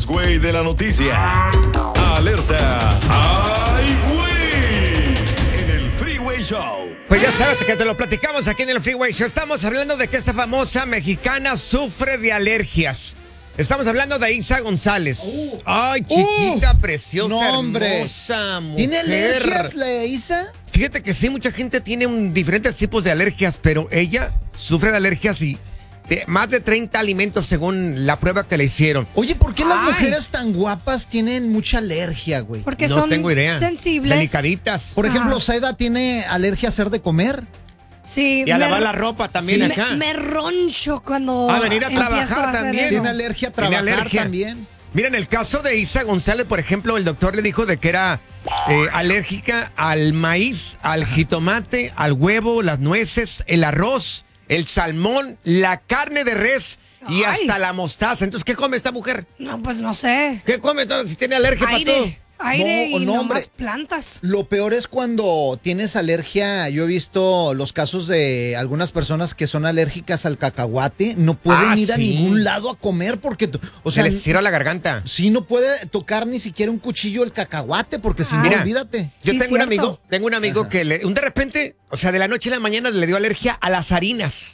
más güey de la noticia. Alerta. ¡Ay, güey! En el Freeway Show. Pues ya sabes que te lo platicamos aquí en el Freeway Show. Estamos hablando de que esta famosa mexicana sufre de alergias. Estamos hablando de Isa González. Ay, chiquita, preciosa, no, hombre. hermosa mujer. ¿Tiene alergias la Isa? Fíjate que sí, mucha gente tiene diferentes tipos de alergias, pero ella sufre de alergias y de más de 30 alimentos según la prueba que le hicieron. Oye, ¿por qué las mujeres tan guapas tienen mucha alergia, güey? Porque No son tengo idea. sensibles. Delicaditas. Por ejemplo, Saida tiene alergia a hacer de comer. Sí, Y a lavar la ropa también acá. Me roncho cuando A venir a empiezo trabajar hacer también. eso. Tiene alergia a trabajar también. Mira, en el caso de Isa González, por ejemplo, el doctor le dijo de que era alérgica al maíz, al jitomate, al huevo, las nueces, el arroz, el salmón, la carne de res y Ay. hasta la mostaza. Entonces, ¿qué come esta mujer? No, pues no sé. ¿Qué come entonces si tiene alergia para todo? Aire No, y no, no hombre. más plantas. Lo peor es cuando tienes alergia. Yo he visto los casos de algunas personas que son alérgicas al cacahuate. No pueden ir a sí. ningún lado a comer porque, o Se sea, les cierra la garganta. sí, no puede tocar ni siquiera un cuchillo el cacahuate porque si no, Mira. olvídate. Yo Sí, tengo un cierto. amigo que de repente, o sea, de la noche a la mañana le dio alergia a las harinas.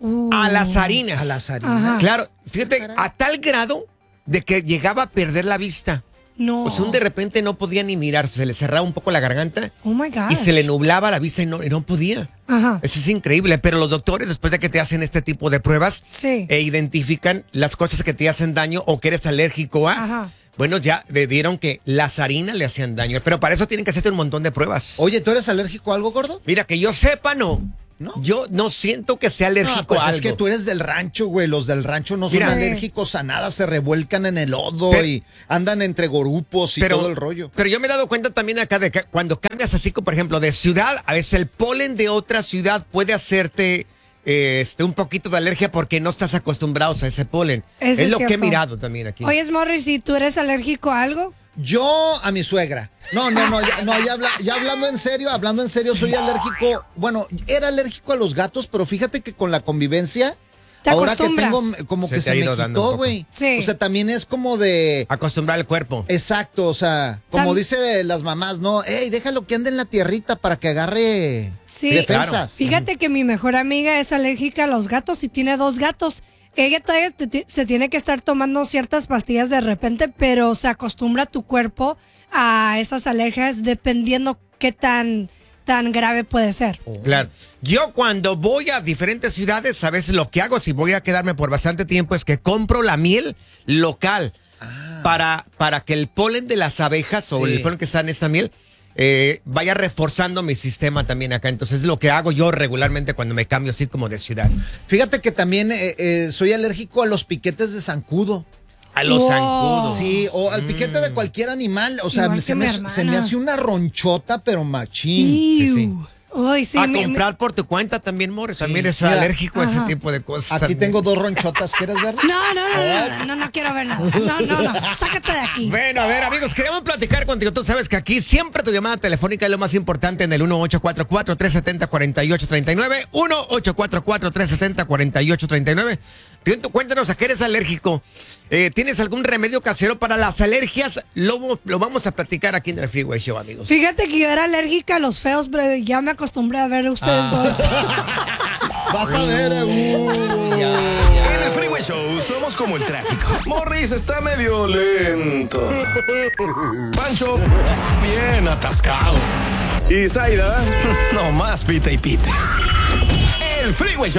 A las harinas. A las harinas. Claro, fíjate, a tal grado de que llegaba a perder la vista. No. O sea, de repente no podía ni mirar, se le cerraba un poco la garganta Oh my God. y se le nublaba la vista y no podía. Ajá. Eso es increíble, pero los doctores, después de que te hacen este tipo de pruebas, Sí. identifican las cosas que te hacen daño o que eres alérgico a. Ajá. Bueno, ya le dieron que las harinas le hacían daño, pero para eso tienen que hacerte un montón de pruebas. Oye, ¿tú eres alérgico a algo, gordo? Mira, que yo sepa, no. ¿No? Yo no siento que sea alérgico No, pues a algo. es que tú eres del rancho, güey. Los del rancho no Mira. son alérgicos a nada, se revuelcan en el lodo Pero- y andan entre grupos y todo el rollo. Pero yo me he dado cuenta también acá de que cuando cambias así, como por ejemplo, de ciudad, a veces el polen de otra ciudad puede hacerte un poquito de alergia porque no estás acostumbrados a ese polen. Eso es es lo que he cierto. mirado también aquí. Oye, Morris, ¿y tú eres alérgico a algo? Yo a mi suegra. Ya hablando en serio, soy alérgico. Bueno, era alérgico a los gatos, pero fíjate que con la convivencia, ¿Te ahora que acostumbras? tengo, como Se que te se ha me ido dando un quitó, poco. güey. Sí. O sea, también es como de... Acostumbrar el cuerpo. Exacto, o sea, como Tam- dice las mamás, ¿no? Ey, déjalo que ande en la tierrita para que agarre Sí. defensas. Fíjate que mi mejor amiga es alérgica a los gatos y tiene 2 gatos. Ella todavía se tiene que estar tomando ciertas pastillas de repente, pero se acostumbra tu cuerpo a esas alergias dependiendo qué tan grave puede ser. Claro. Yo cuando voy a diferentes ciudades, a veces lo que hago, si voy a quedarme por bastante tiempo, es que compro la miel local para que el polen de las abejas o Sí. el polen que está en esta miel vaya reforzando mi sistema también acá. Entonces es lo que hago yo regularmente cuando me cambio así como de ciudad. Fíjate que también soy alérgico a los piquetes de zancudo. A los Wow. zancudos. Sí, o al piquete de cualquier animal. O sea, Igual se que me, mi hermana. se me hace una ronchota, pero machín. Sí, sí. Uy, sí, A mi- comprar por tu cuenta también, Morris. También es Mira. alérgico a ese Ajá. tipo de cosas. Aquí también. tengo 2 ronchotas, ¿quieres ver? No quiero ver nada. No, sácate de aquí. Bueno, a ver, amigos, queremos platicar contigo. Tú sabes que aquí siempre tu llamada telefónica es lo más importante en el 1-844-370-4839. 1-844-370-4839. Cuéntanos a qué eres alérgico. ¿Tienes algún remedio casero para las alergias? Lo vamos a platicar aquí en el Freeway Show, amigos. Fíjate que yo era alérgica a los feos, pero ya me acostumbré a ver a ustedes dos. Vas a ver. En el Freeway Show somos como el tráfico. Morris está medio lento. Pancho, bien atascado. Y Zaida, nomás pita y pita. El Freeway Show.